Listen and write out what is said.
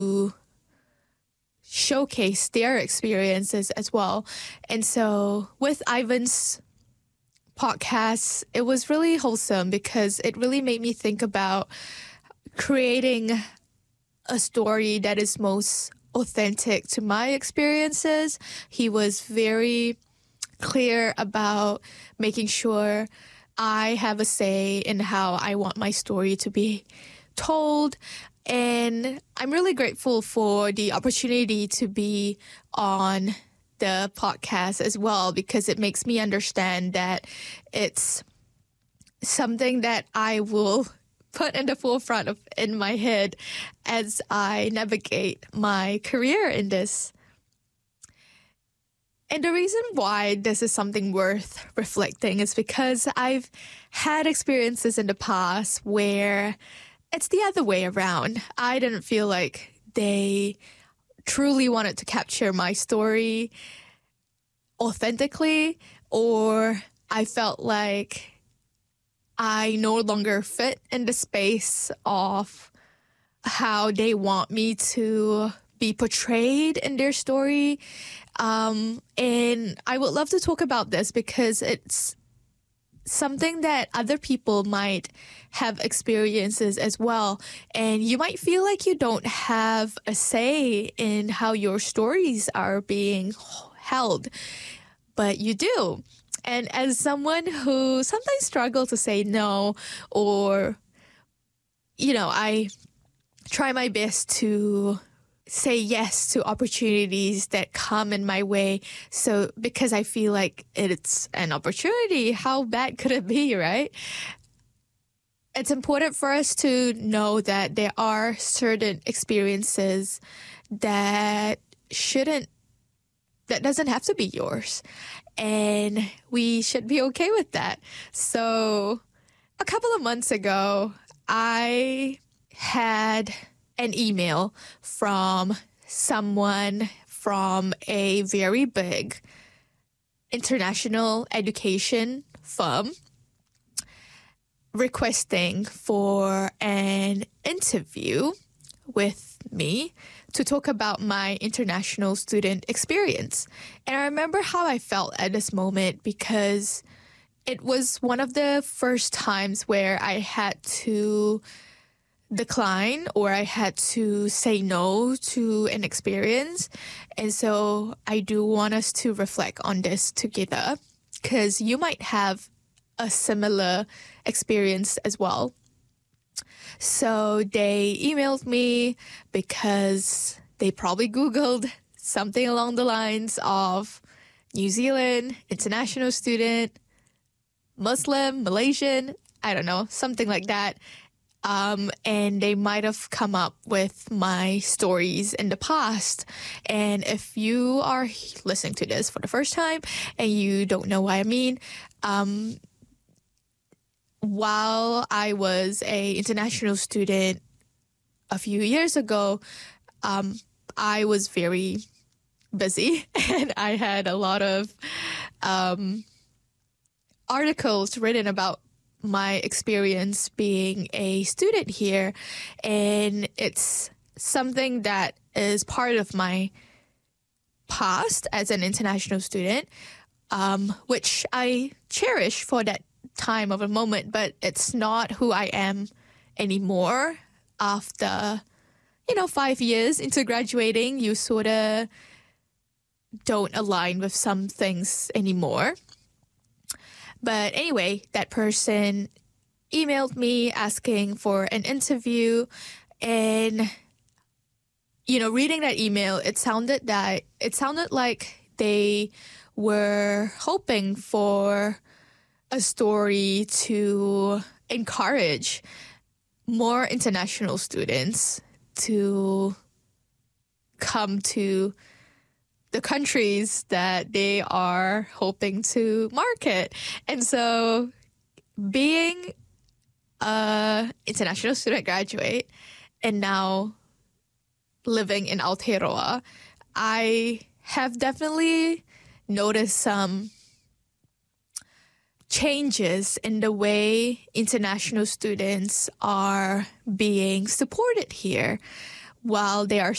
showcase their experiences as well. And so with Ivan's podcast, it was really wholesome because it really made me think about creating a story that is most authentic to my experiences. He was very clear about making sure I have a say in how I want my story to be told. And I'm really grateful for the opportunity to be on the podcast as well, because it makes me understand that it's something that I will put in the forefront of in my head as I navigate my career in this. And the reason why this is something worth reflecting is because I've had experiences in the past where it's the other way around. I didn't feel like they truly wanted to capture my story authentically, or I felt like I no longer fit in the space of how they want me to be portrayed in their story. And I would love to talk about this because it's something that other people might have experiences as well. And you might feel like you don't have a say in how your stories are being held, but you do. And as someone who sometimes struggles to say no, or, I try my best to say yes to opportunities that come in my way. So because I feel like it's an opportunity, how bad could it be, right? It's important for us to know that there are certain experiences that doesn't have to be yours. And we should be okay with that. So a couple of months ago, I had an email from someone from a very big international education firm requesting for an interview with me to talk about my international student experience. And I remember how I felt at this moment because it was one of the first times where I had to decline or I had to say no to an experience. And so I do want us to reflect on this together because you might have a similar experience as well. So they emailed me because they probably Googled something along the lines of New Zealand, international student, Muslim, Malaysian, I don't know, something like that. And they might have come up with my stories in the past. And if you are listening to this for the first time and you don't know what I mean, while I was an international student a few years ago, I was very busy and I had a lot of articles written about my experience being a student here. And it's something that is part of my past as an international student, which I cherish for that time of a moment, but it's not who I am anymore. After, 5 years into graduating, you sort of don't align with some things anymore. But anyway, that person emailed me asking for an interview, and reading that email, it sounded like they were hoping for a story to encourage more international students to come to the countries that they are hoping to market. And so being an international student graduate and now living in Aotearoa, I have definitely noticed some changes in the way international students are being supported here. while they are